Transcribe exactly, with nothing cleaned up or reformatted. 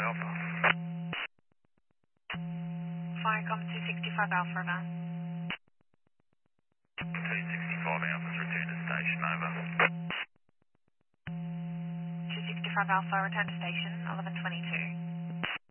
Alpha. Firecom two sixty-five Alpha, over. two sixty-five Alpha's return to station, over. two sixty-five Alpha, return to station, eleven twenty-two.